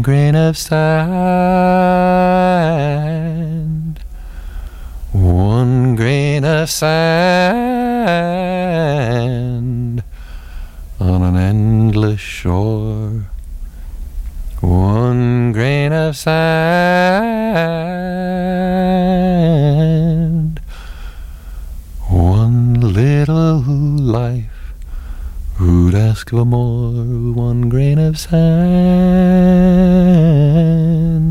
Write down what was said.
one grain of sand, one grain of sand on an endless shore, one grain of sand, one little life. Who'd ask for more? One grain of sand.